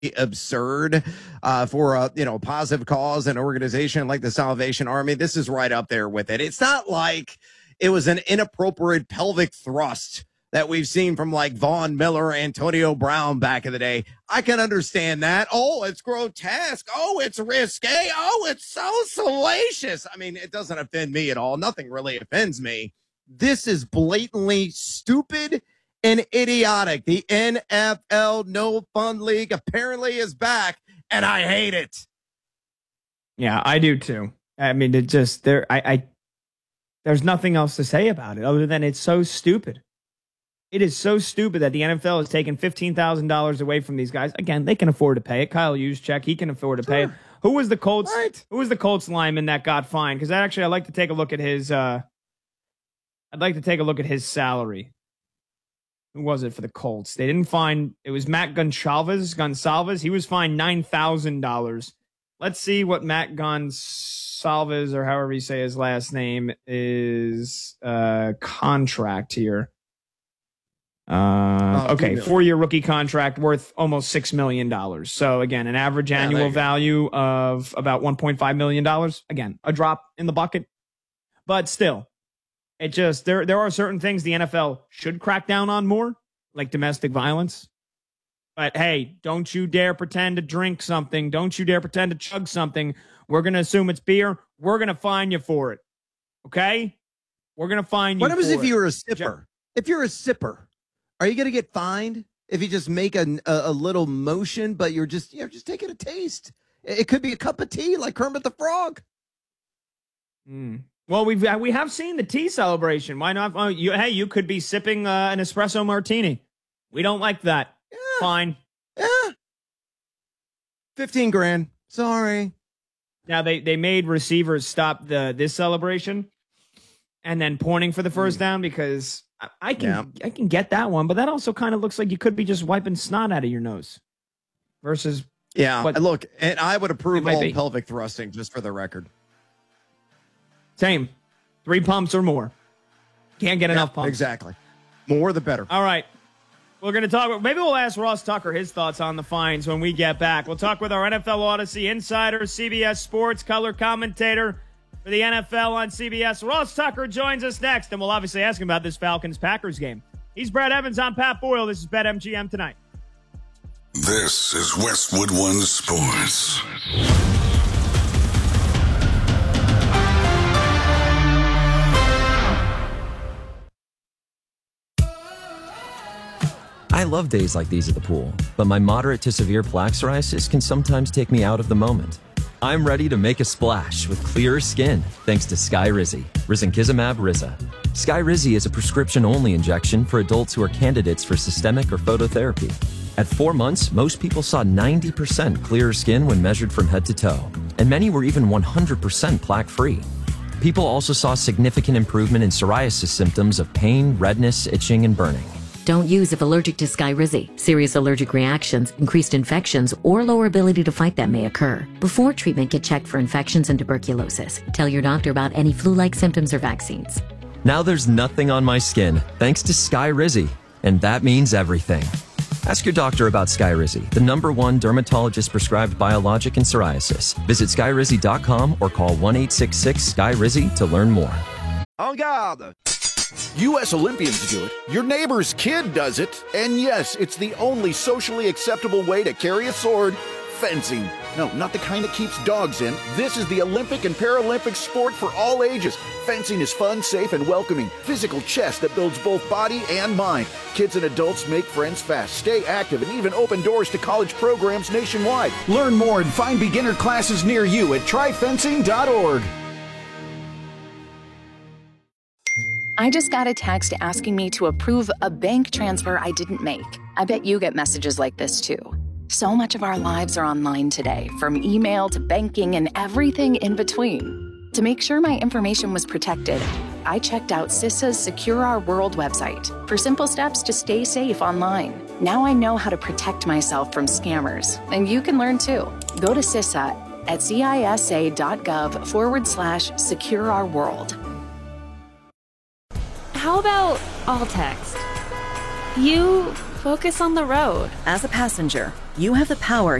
absurd for a positive cause and organization like the Salvation Army. This is right up there with it. It's not like it was an inappropriate pelvic thrust that we've seen from like Vaughn Miller, Antonio Brown back in the day. I can understand that. Oh, it's grotesque. Oh, it's risque. Oh, it's so salacious. I mean, it doesn't offend me at all. Nothing really offends me. This is blatantly stupid and idiotic. The NFL No Fun League apparently is back, and I hate it. Yeah, I do too. I mean, it just there's nothing else to say about it other than it's so stupid. It is so stupid that the NFL has taken $15,000 away from these guys. Again, they can afford to pay it. Kyle Juszczyk, he can afford to pay it. Who was the Colts? Right. Who was the Colts lineman that got fined? Because I'd like to take a look at his. I'd like to take a look at his salary. Who was it for the Colts? They didn't find. It was Matt Gonsalves. He was fined $9,000. Let's see what Matt Gonsalves, or however you say his last name, is contract here. Okay, 4-year rookie contract worth almost $6 million. So again, an average annual value of about $1.5 million. Again, a drop in the bucket, but still, it just there are certain things the NFL should crack down on more, like domestic violence. But hey, don't you dare pretend to drink something. Don't you dare pretend to chug something. We're gonna assume it's beer. We're gonna fine you for it. Okay? We're gonna fine you. What happens if you're a sipper? If you're a sipper, are you going to get fined if you just make a little motion, but you're just taking a taste? It could be a cup of tea like Kermit the Frog. Well, we have seen the tea celebration. Why not? You could be sipping an espresso martini. We don't like that. Yeah. Fine. Yeah. $15,000. Sorry. Now they made receivers stop this celebration and then pointing for the first down because I can get that one, but that also kind of looks like you could be just wiping snot out of your nose versus. Yeah, look, and I would approve all pelvic thrusting just for the record. Same. 3 pumps or more. Can't get enough pumps. Exactly. More the better. All right. We're going to talk. Maybe we'll ask Ross Tucker his thoughts on the fines when we get back. We'll talk with our NFL Odyssey insider, CBS Sports color commentator for the NFL on CBS. Ross Tucker joins us next, and we'll obviously ask him about this Falcons-Packers game. He's Brad Evans. I'm Pat Boyle. This is BetMGM Tonight. This is Westwood One Sports. I love days like these at the pool, but my moderate to severe plaque psoriasis can sometimes take me out of the moment. I'm ready to make a splash with clearer skin thanks to Skyrizi, risankizumab Riza. Skyrizi is a prescription-only injection for adults who are candidates for systemic or phototherapy. At 4 months, most people saw 90% clearer skin when measured from head to toe, and many were even 100% plaque-free. People also saw significant improvement in psoriasis symptoms of pain, redness, itching, and burning. Don't use if allergic to Skyrizi. Serious allergic reactions, increased infections, or lower ability to fight them may occur. Before treatment, get checked for infections and tuberculosis. Tell your doctor about any flu-like symptoms or vaccines. Now there's nothing on my skin thanks to Skyrizi, and that means everything. Ask your doctor about Skyrizi, the #1 dermatologist-prescribed biologic in psoriasis. Visit Skyrizi.com or call 1-866-SKYRIZI to learn more. En garde! U.S. Olympians do it, your neighbor's kid does it, and yes, it's the only socially acceptable way to carry a sword, fencing. No, not the kind that keeps dogs in. This is the Olympic and Paralympic sport for all ages. Fencing is fun, safe, and welcoming. Physical chess that builds both body and mind. Kids and adults make friends fast, stay active, and even open doors to college programs nationwide. Learn more and find beginner classes near you at tryfencing.org. I just got a text asking me to approve a bank transfer I didn't make. I bet you get messages like this too. So much of our lives are online today, from email to banking and everything in between. To make sure my information was protected, I checked out CISA's Secure Our World website for simple steps to stay safe online. Now I know how to protect myself from scammers, and you can learn too. Go to CISA at cisa.gov/Secure Our World. How about all text? You Focus on the road. As a passenger, you have the power